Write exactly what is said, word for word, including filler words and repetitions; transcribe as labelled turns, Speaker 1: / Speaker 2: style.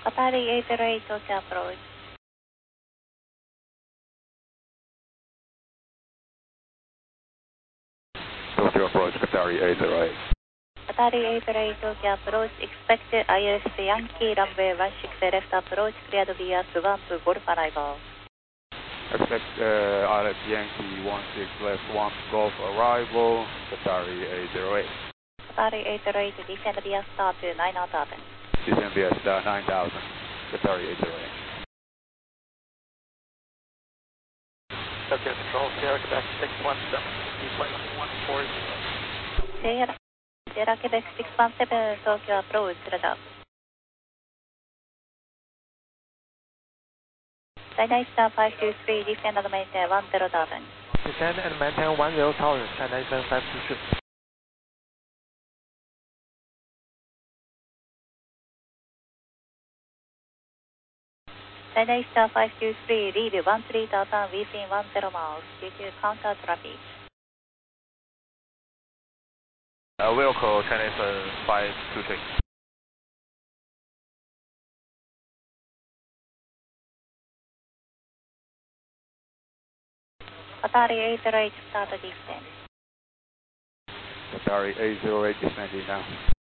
Speaker 1: Qatari eight zero eight Tokyo approach.
Speaker 2: Tokyo approach, Qatari eight zero eight.
Speaker 1: Qatari eight zero eight Tokyo approach, expect I L S Yankee runway one six left approach, cleared via one to Golf arrival.
Speaker 2: Expect uh, I L S Yankee one six left one Golf arrival, Qatari eight zero eight.
Speaker 1: Qatari eight zero eight, descend via star to nine thousand.
Speaker 2: Descend via star nine thousand, Qatari eight zero eight.
Speaker 3: Tokyo Control, Sierra Quebec six one seven, flight one four zero.
Speaker 1: Sierra, Sierra Quebec six one seven Tokyo approach, radar. China Eastern five two three, descend and maintain one zero thousand.
Speaker 3: Descend and maintain one zero thousand, China Eastern five two three.
Speaker 1: China Eastern five two three, lead one three thousand within one zero miles due to counter traffic.
Speaker 3: Uh, Wilco, China Eastern five two three.
Speaker 1: Qatari eight zero eight, start descent.
Speaker 2: Qatari eight zero eight descending now.